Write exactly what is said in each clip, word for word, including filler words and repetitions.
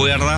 cuerda.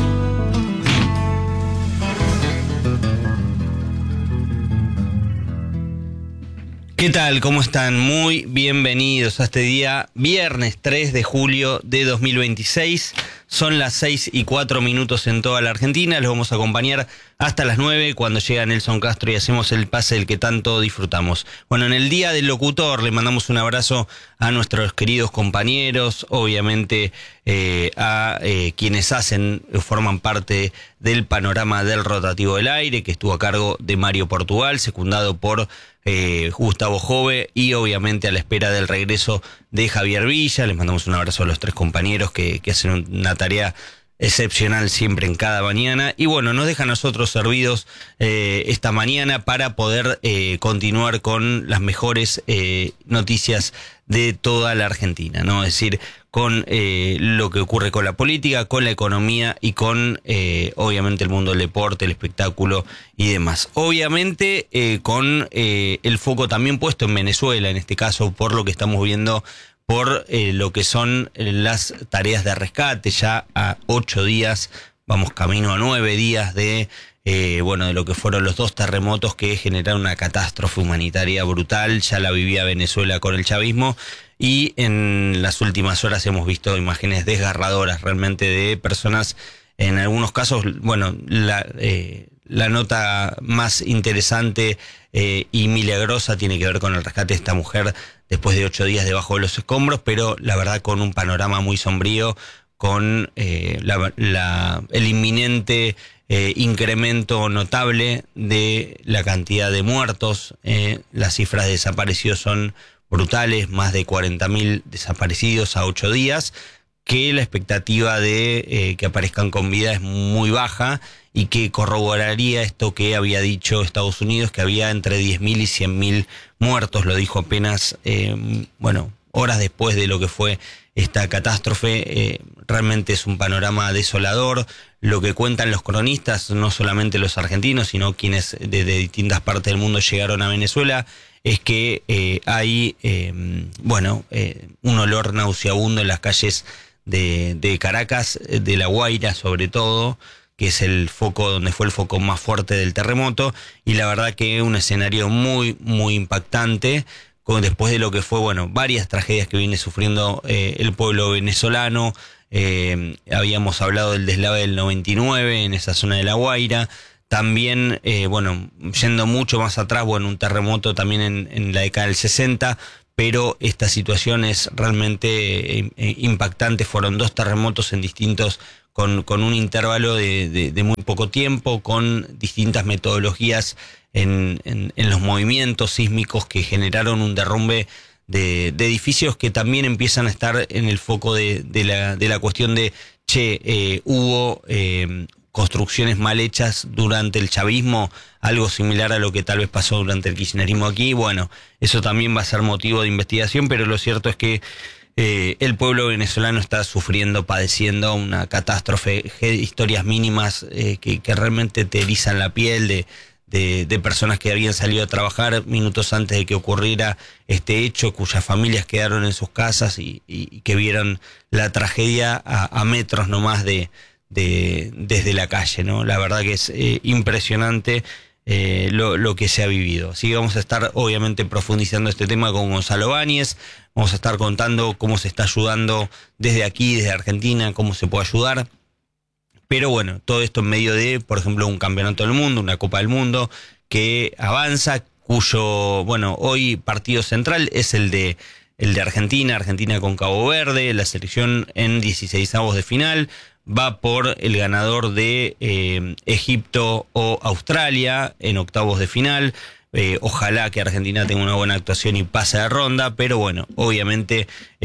¿Qué tal? ¿Cómo están? Muy bienvenidos a este día, viernes tres de julio de dos mil veintiséis. Son las seis y cuatro minutos en toda la Argentina. Los vamos a acompañar hasta las nueve cuando llega Nelson Castro y hacemos el pase del que tanto disfrutamos. Bueno, en el Día del Locutor le mandamos un abrazo a nuestros queridos compañeros, obviamente eh, a eh, quienes hacen, forman parte del panorama del rotativo del aire, que estuvo a cargo de Mario Portugal, secundado por eh, Gustavo Jove, y obviamente a la espera del regreso de Javier Villa. Les mandamos un abrazo a los tres compañeros que, que hacen una tarea excepcional siempre en cada mañana. Y bueno, nos deja a nosotros servidos eh, esta mañana para poder eh, continuar con las mejores eh, noticias de toda la Argentina, ¿no? Es decir, con eh, lo que ocurre con la política, con la economía y con, eh, obviamente, el mundo del deporte, el espectáculo y demás. Obviamente, eh, con eh, el foco también puesto en Venezuela, en este caso, por lo que estamos viendo, por eh, lo que son las tareas de rescate, ya a ocho días, vamos camino a nueve días de, eh, bueno, de lo que fueron los dos terremotos que generaron una catástrofe humanitaria brutal. Ya la vivía Venezuela con el chavismo, y en las últimas horas hemos visto imágenes desgarradoras realmente de personas, en algunos casos, bueno, la, eh, la nota más interesante eh, y milagrosa tiene que ver con el rescate de esta mujer después de ocho días debajo de los escombros, pero la verdad con un panorama muy sombrío, con eh, la, la, el inminente eh, incremento notable de la cantidad de muertos. Eh, las cifras de desaparecidos son brutales, más de cuarenta mil desaparecidos a ocho días, que la expectativa de eh, que aparezcan con vida es muy baja, y que corroboraría esto que había dicho Estados Unidos, que había entre diez mil y cien mil muertos. Lo dijo apenas, eh, bueno, horas después de lo que fue esta catástrofe. Eh, realmente es un panorama desolador. Lo que cuentan los cronistas, no solamente los argentinos, sino quienes desde distintas partes del mundo llegaron a Venezuela, es que eh, hay, eh, bueno, eh, un olor nauseabundo en las calles de, de Caracas, de La Guaira sobre todo, que es el foco, donde fue el foco más fuerte del terremoto, y la verdad que un escenario muy, muy impactante, con, después de lo que fue, bueno, varias tragedias que viene sufriendo eh, el pueblo venezolano. Eh, habíamos hablado del deslave del noventa y nueve en esa zona de La Guaira. También, eh, bueno, yendo mucho más atrás, bueno, un terremoto también en, en la década del sesenta, pero esta situación es realmente eh, impactante. Fueron dos terremotos en distintos, con, con un intervalo de, de, de muy poco tiempo, con distintas metodologías en, en, en los movimientos sísmicos que generaron un derrumbe de, de edificios que también empiezan a estar en el foco de, de, la, de la cuestión de, che, eh, hubo eh, construcciones mal hechas durante el chavismo, algo similar a lo que tal vez pasó durante el kirchnerismo aquí. Bueno, eso también va a ser motivo de investigación, pero lo cierto es que eh, el pueblo venezolano está sufriendo, padeciendo una catástrofe, historias mínimas eh, que, que realmente te erizan la piel, de, de, de personas que habían salido a trabajar minutos antes de que ocurriera este hecho, cuyas familias quedaron en sus casas y, y, y que vieron la tragedia a, a metros nomás de De, desde la calle, ¿no? La verdad que es eh, impresionante eh, lo, lo que se ha vivido. Así que vamos a estar obviamente profundizando este tema con Gonzalo Báñez. Vamos a estar contando cómo se está ayudando desde aquí, desde Argentina, cómo se puede ayudar. Pero bueno, todo esto en medio de, por ejemplo, un campeonato del mundo, una Copa del Mundo que avanza, cuyo, bueno, hoy partido central es el de el de Argentina, Argentina con Cabo Verde, la selección en dieciseisavos de final. Va por el ganador de eh, Egipto o Australia en octavos de final. Eh, ojalá que Argentina tenga una buena actuación y pase de ronda, pero bueno, obviamente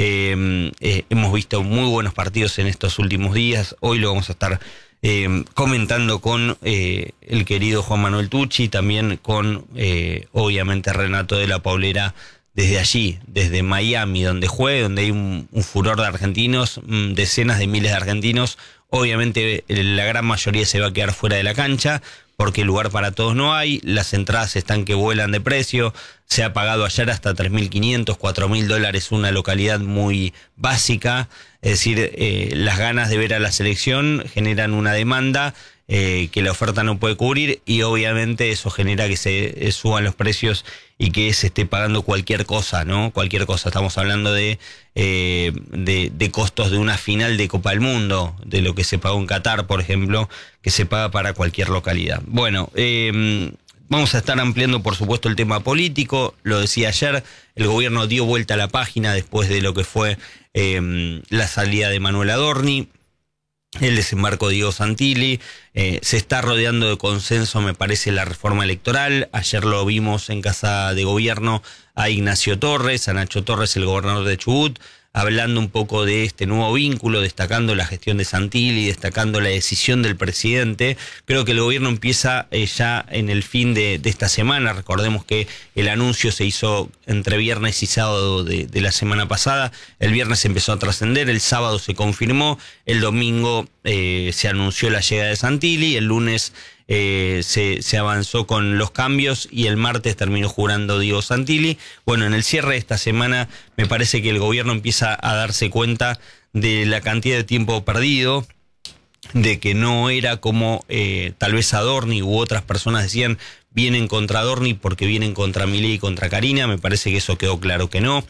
eh, eh, hemos visto muy buenos partidos en estos últimos días. Hoy lo vamos a estar eh, comentando con eh, el querido Juan Manuel Tucci, también con eh, obviamente Renato de la Paulera, desde allí, desde Miami, donde juegue, donde hay un, un furor de argentinos, decenas de miles de argentinos. Obviamente la gran mayoría se va a quedar fuera de la cancha, porque lugar para todos no hay, las entradas están que vuelan de precio, se ha pagado ayer hasta tres mil quinientos, cuatro mil dólares una localidad muy básica, es decir, eh, las ganas de ver a la selección generan una demanda eh, que la oferta no puede cubrir y obviamente eso genera que se eh, suban los precios y que se esté pagando cualquier cosa, ¿no? Cualquier cosa, estamos hablando de, eh, de, de costos de una final de Copa del Mundo, de lo que se pagó en Qatar, por ejemplo, que se paga para cualquier localidad. Bueno, eh, vamos a estar ampliando, por supuesto, el tema político. Lo decía ayer, el gobierno dio vuelta a la página después de lo que fue eh, la salida de Manuel Adorni, el desembarco de Diego Santilli. Eh, se está rodeando de consenso, me parece, la reforma electoral. Ayer lo vimos en Casa de Gobierno a Ignacio Torres, a Nacho Torres, el gobernador de Chubut, hablando un poco de este nuevo vínculo, destacando la gestión de Santilli, destacando la decisión del presidente. Creo que el gobierno empieza eh, ya en el fin de, de esta semana. Recordemos que el anuncio se hizo entre viernes y sábado de, de la semana pasada. El viernes empezó a trascender, el sábado se confirmó, el domingo eh, se anunció la llegada de Santilli, el lunes Eh, se, se avanzó con los cambios y el martes terminó jurando Diego Santilli. Bueno, en el cierre de esta semana me parece que el gobierno empieza a darse cuenta de la cantidad de tiempo perdido, de que no era como eh, tal vez Adorni u otras personas decían, vienen contra Adorni porque vienen contra Milei y contra Carina. Me parece que eso quedó claro que no.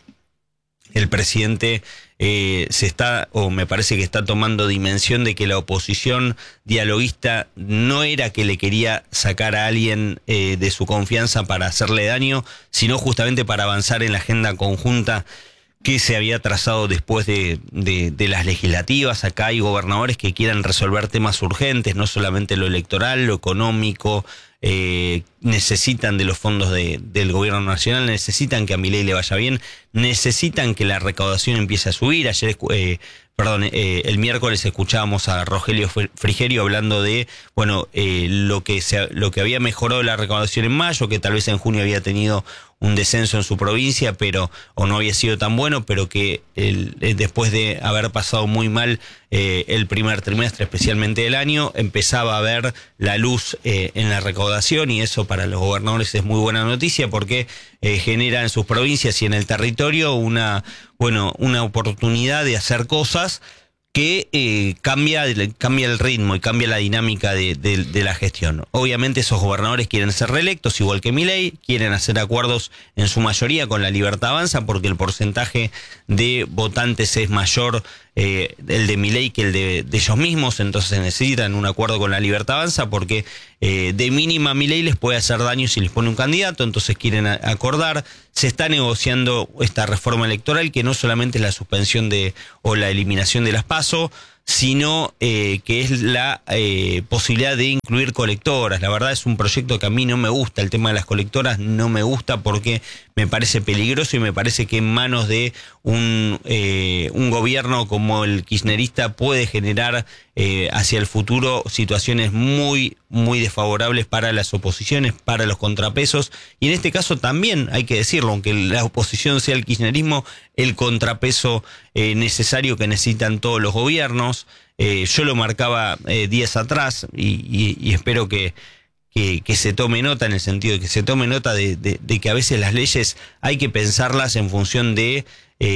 El presidente eh, se está, o me parece que está tomando dimensión de que la oposición dialoguista no era que le quería sacar a alguien eh, de su confianza para hacerle daño, sino justamente para avanzar en la agenda conjunta que se había trazado después de, de, de las legislativas. Acá hay gobernadores que quieran resolver temas urgentes, no solamente lo electoral, lo económico. Eh, necesitan de los fondos de, del gobierno nacional, necesitan que a Milei le vaya bien, necesitan que la recaudación empiece a subir. Ayer, eh, perdón, eh, el miércoles escuchábamos a Rogelio Frigerio hablando de, bueno, eh, lo que se, lo que había mejorado la recaudación en mayo, que tal vez en junio había tenido un descenso en su provincia, pero o no había sido tan bueno, pero que el, después de haber pasado muy mal eh, el primer trimestre, especialmente del año, empezaba a ver la luz eh, en la recaudación, y eso para los gobernadores es muy buena noticia porque eh, genera en sus provincias y en el territorio una, bueno, una oportunidad de hacer cosas que eh, cambia, cambia el ritmo y cambia la dinámica de, de, de la gestión. Obviamente esos gobernadores quieren ser reelectos, igual que Milei, quieren hacer acuerdos en su mayoría con la Libertad Avanza, porque el porcentaje de votantes es mayor eh, el de Milei que el de, de ellos mismos, entonces necesitan un acuerdo con la Libertad Avanza, porque eh, de mínima Milei les puede hacer daño si les pone un candidato, entonces quieren acordar. Se está negociando esta reforma electoral, que no solamente es la suspensión de o la eliminación de las PASO, sino eh, que es la eh, posibilidad de incluir colectoras. La verdad es un proyecto que a mí no me gusta, el tema de las colectoras no me gusta porque me parece peligroso y me parece que en manos de un, eh, un gobierno como el kirchnerista puede generar eh, hacia el futuro situaciones muy, muy desfavorables para las oposiciones, para los contrapesos, y en este caso también hay que decirlo, aunque la oposición sea el kirchnerismo, el contrapeso eh, necesario que necesitan todos los gobiernos. Eh, yo lo marcaba eh, días atrás y, y, y espero que, que, que se tome nota, en el sentido de que se tome nota de, de, de que a veces las leyes hay que pensarlas en función de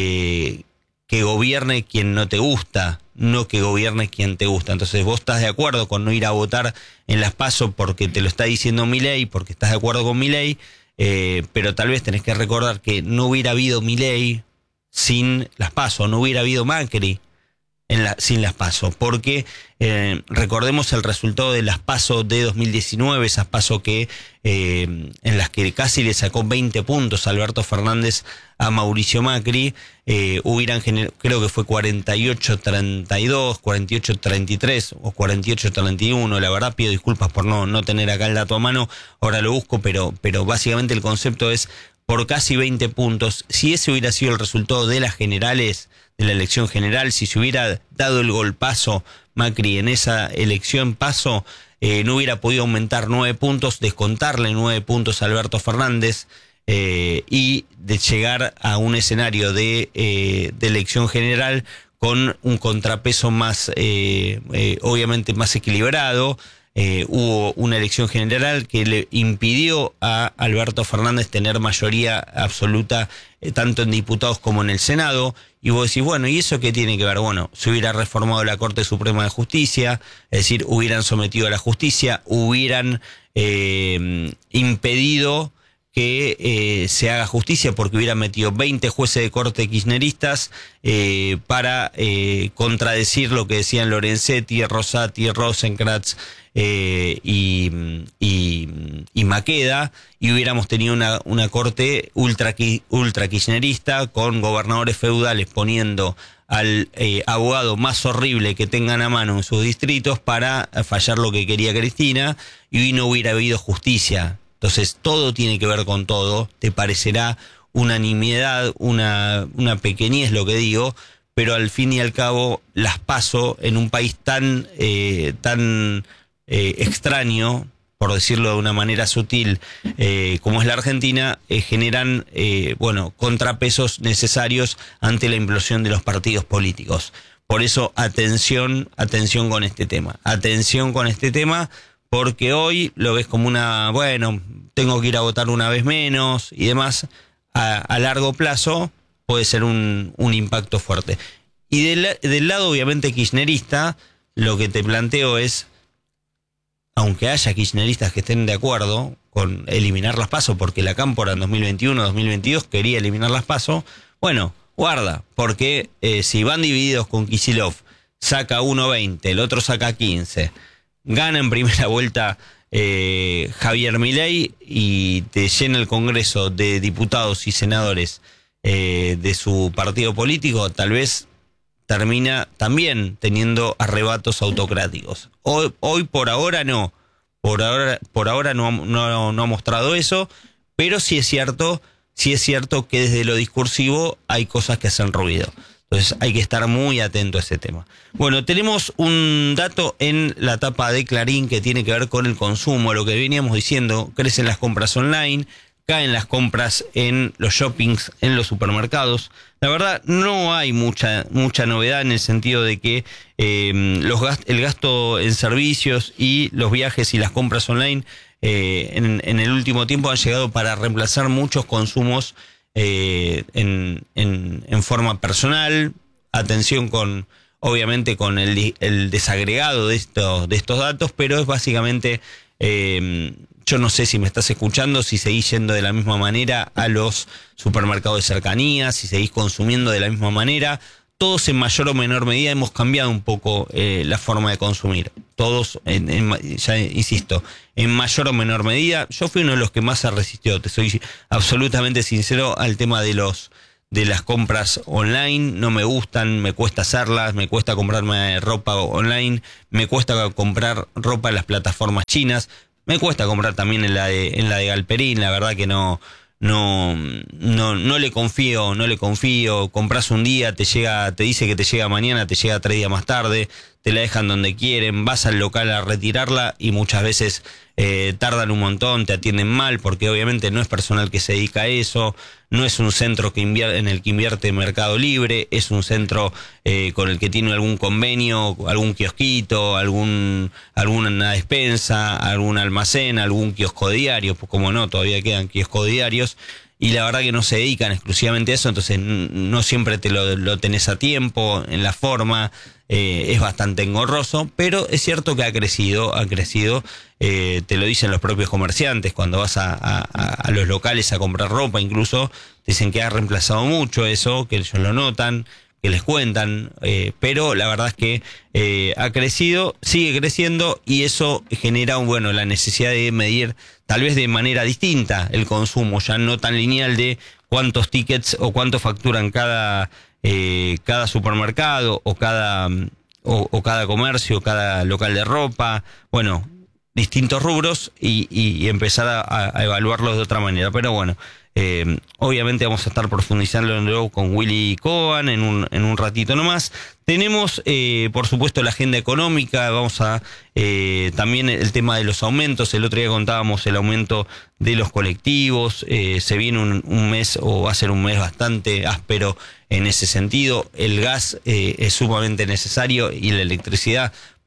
eh, que gobierne quien no te gusta, no que gobierne quien te gusta. Entonces vos estás de acuerdo con no ir a votar en las PASO porque te lo está diciendo Milei, porque estás de acuerdo con Milei, eh, pero tal vez tenés que recordar que no hubiera habido Milei sin las PASO, no hubiera habido Macri en la, sin las PASO, porque eh, recordemos el resultado de las PASO de dos mil diecinueve, esas PASO que eh, en las que casi le sacó veinte puntos a Alberto Fernández a Mauricio Macri, eh, hubieran generado, creo que fue cuarenta y ocho treinta y dos, cuarenta y ocho treinta y tres o cuarenta y ocho treinta y uno, la verdad pido disculpas por no, no tener acá el dato a mano, ahora lo busco, pero, pero básicamente el concepto es por casi veinte puntos. Si ese hubiera sido el resultado de las generales, de la elección general, si se hubiera dado el golpazo Macri en esa elección paso, eh, no hubiera podido aumentar nueve puntos, descontarle nueve puntos a Alberto Fernández eh, y de llegar a un escenario de, eh, de elección general con un contrapeso más, eh, eh, obviamente más equilibrado, eh, hubo una elección general que le impidió a Alberto Fernández tener mayoría absoluta eh, tanto en diputados como en el Senado. Y vos decís, bueno, ¿y eso qué tiene que ver? Bueno, se hubiera reformado la Corte Suprema de Justicia, es decir, hubieran sometido a la justicia, hubieran eh, impedido que eh, se haga justicia porque hubieran metido veinte jueces de corte kirchneristas eh, para eh, contradecir lo que decían Lorenzetti, Rosati, Rosenkrantz eh, y, y, y Maqueda, y hubiéramos tenido una, una corte ultra, ultra kirchnerista con gobernadores feudales poniendo al eh, abogado más horrible que tengan a mano en sus distritos para fallar lo que quería Cristina, y hoy no hubiera habido justicia. Entonces todo tiene que ver con todo, te parecerá una nimiedad, una, una pequeñez lo que digo, pero al fin y al cabo las PASO en un país tan, eh, tan eh, extraño, por decirlo de una manera sutil, eh, como es la Argentina, eh, generan eh, bueno, contrapesos necesarios ante la implosión de los partidos políticos. Por eso atención, atención con este tema, atención con este tema, porque hoy lo ves como una, bueno, tengo que ir a votar una vez menos y demás. A, a largo plazo puede ser un, un impacto fuerte. Y del, del lado obviamente kirchnerista, lo que te planteo es, aunque haya kirchneristas que estén de acuerdo con eliminar las PASO, porque la Cámpora en dos mil veintiuno, dos mil veintidós quería eliminar las PASO, bueno, guarda, porque eh, si van divididos con Kicillof, saca uno veinte, el otro saca quince, gana en primera vuelta eh, Javier Milei y te llena el Congreso de diputados y senadores eh, de su partido político, tal vez termina también teniendo arrebatos autocráticos. Hoy, hoy por ahora no, por ahora, por ahora no, no, no ha mostrado eso, pero sí es cierto, sí es cierto que desde lo discursivo hay cosas que hacen ruido. Entonces hay que estar muy atento a ese tema. Bueno, tenemos un dato en la tapa de Clarín que tiene que ver con el consumo, lo que veníamos diciendo, crecen las compras online, caen las compras en los shoppings, en los supermercados. La verdad, no hay mucha mucha novedad en el sentido de que eh, los gast el gasto en servicios y los viajes y las compras online eh, en, en el último tiempo han llegado para reemplazar muchos consumos Eh, en, en, en forma personal. Atención con, obviamente, con el, el desagregado de estos, de estos datos, pero es básicamente, eh, yo no sé si me estás escuchando, si seguís yendo de la misma manera a los supermercados de cercanías, si seguís consumiendo de la misma manera. Todos en mayor o menor medida hemos cambiado un poco eh, la forma de consumir. Todos, en, en, ya insisto, en mayor o menor medida. Yo fui uno de los que más se resistió, te soy absolutamente sincero, al tema de los de las compras online. No me gustan, me cuesta hacerlas, me cuesta comprarme ropa online, me cuesta comprar ropa en las plataformas chinas, me cuesta comprar también en la de, en la de Galperín. La verdad que no... No, no, no le confío, no le confío. Compras un día, te llega, te dice que te llega mañana, te llega tres días más tarde, te la dejan donde quieren, vas al local a retirarla y muchas veces eh, tardan un montón, te atienden mal, porque obviamente no es personal que se dedica a eso, no es un centro que invierte, en el que invierte Mercado Libre, es un centro eh, con el que tiene algún convenio, algún kiosquito, algún alguna despensa, algún almacén, algún kiosco diario, pues como no, todavía quedan kioscos diarios. Y la verdad que no se dedican exclusivamente a eso, entonces no siempre te lo, lo tenés a tiempo, en la forma, eh, es bastante engorroso, pero es cierto que ha crecido, ha crecido, eh, te lo dicen los propios comerciantes, cuando vas a, a, a los locales a comprar ropa incluso, dicen que ha reemplazado mucho eso, que ellos lo notan, que les cuentan, eh, pero la verdad es que eh, ha crecido, sigue creciendo y eso genera, bueno, la necesidad de medir tal vez de manera distinta el consumo, ya no tan lineal de cuántos tickets o cuánto facturan cada eh, cada supermercado o cada o, o cada comercio, cada local de ropa, bueno, distintos rubros y, y, y empezar a, a evaluarlos de otra manera, pero bueno. Eh, obviamente vamos a estar profundizando de nuevo con Willy Cohen en un, en un ratito nomás. Tenemos, eh, por supuesto, la agenda económica, vamos a eh, también el tema de los aumentos. El otro día contábamos el aumento de los colectivos, eh, se viene un, un mes o va a ser un mes bastante áspero en ese sentido. El gas eh, es sumamente necesario y la electricidad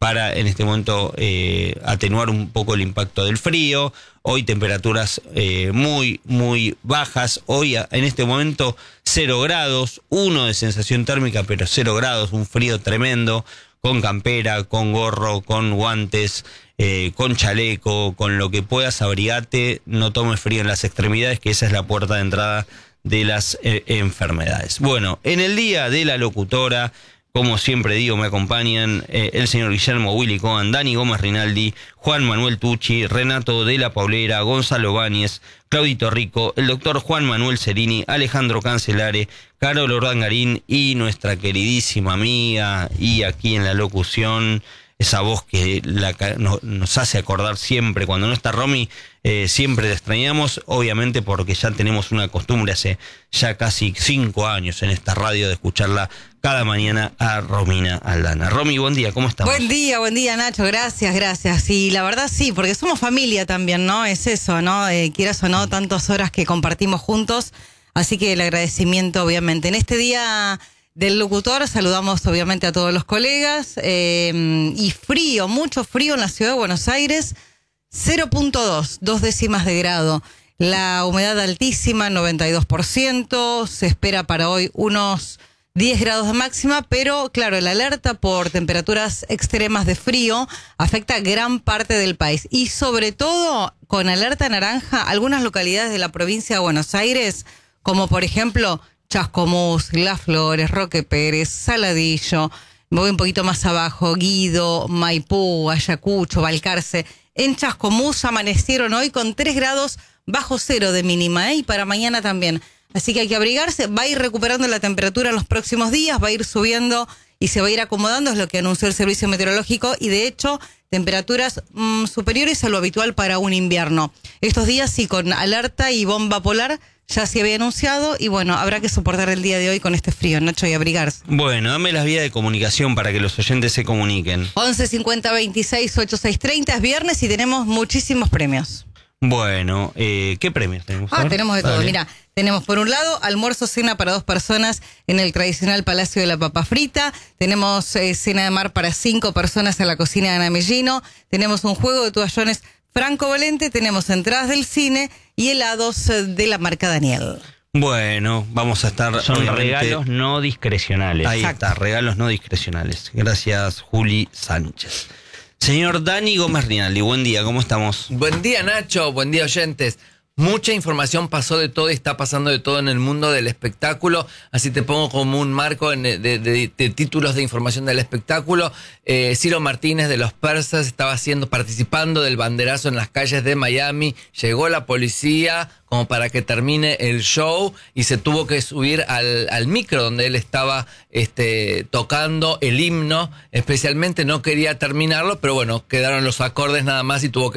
para en este momento eh, atenuar un poco el impacto del frío. Hoy temperaturas eh, muy, muy bajas. Hoy en este momento cero grados, uno de sensación térmica, pero cero grados, un frío tremendo, con campera, con gorro, con guantes, eh, con chaleco, con lo que puedas abrigate, no tomes frío en las extremidades, que esa es la puerta de entrada de las eh, enfermedades. Bueno, en el día de la locutora, como siempre digo, me acompañan eh, el señor Guillermo Willy Cohen, Dani Gómez Rinaldi, Juan Manuel Tucci, Renato de la Paulera, Gonzalo Báñez, Claudito Rico, el doctor Juan Manuel Cerini, Alejandro Cancelare, Carol Ordangarín y nuestra queridísima amiga y aquí en la locución, esa voz que la, no, nos hace acordar siempre, cuando no está Romy, eh, siempre la extrañamos, obviamente porque ya tenemos una costumbre hace ya casi cinco años en esta radio de escucharla cada mañana a Romina Aldana. Romy, buen día, ¿cómo estamos? Buen día, buen día, Nacho, gracias, gracias. Y la verdad sí, porque somos familia también, ¿no? Es eso, ¿no? Eh, quieras o no, tantas horas que compartimos juntos, así que el agradecimiento, obviamente. En este día del locutor saludamos, obviamente, a todos los colegas, eh, y frío, mucho frío en la ciudad de Buenos Aires, cero punto dos, dos décimas de grado. La humedad altísima, noventa y dos por ciento, se espera para hoy unos diez grados de máxima, pero claro, la alerta por temperaturas extremas de frío afecta a gran parte del país y sobre todo con alerta naranja algunas localidades de la provincia de Buenos Aires, como por ejemplo Chascomús, Las Flores, Roque Pérez, Saladillo, me voy un poquito más abajo, Guido, Maipú, Ayacucho, Balcarce. En Chascomús amanecieron hoy con tres grados bajo cero de mínima, ¿eh? Y para mañana también. Así que hay que abrigarse, va a ir recuperando la temperatura en los próximos días, va a ir subiendo y se va a ir acomodando, es lo que anunció el Servicio Meteorológico, y de hecho, temperaturas mmm, superiores a lo habitual para un invierno. Estos días sí, con alerta y bomba polar, ya se había anunciado, y bueno, habrá que soportar el día de hoy con este frío, Nacho, y abrigarse. Bueno, dame las vías de comunicación para que los oyentes se comuniquen. once cincuenta veintiséis ochenta y seis treinta, es viernes y tenemos muchísimos premios. Bueno, eh, ¿qué premios tenemos? Ah, tenemos de todo. Dale. Mira, tenemos por un lado almuerzo cena para dos personas en el tradicional Palacio de la Papa Frita. Tenemos eh, cena de mar para cinco personas en la cocina de Ana Mellino. Tenemos un juego de toallones Franco Valente. Tenemos entradas del cine y helados eh, de la marca Daniel. Bueno, vamos a estar... Son obviamente, regalos no discrecionales. Ahí Exacto. está, regalos no discrecionales. Gracias, Juli Sánchez. Señor Dani Gómez Rinaldi, buen día, ¿cómo estamos? Buen día, Nacho, buen día, oyentes. Mucha información pasó de todo y está pasando de todo en el mundo del espectáculo, así te pongo como un marco en, de, de, de títulos de información del espectáculo. Eh, Ciro Martínez de Los Persas estaba haciendo, participando del banderazo en las calles de Miami, llegó la policía como para que termine el show y se tuvo que subir al, al micro donde él estaba este, tocando el himno, especialmente no quería terminarlo, pero bueno, quedaron los acordes nada más y tuvo que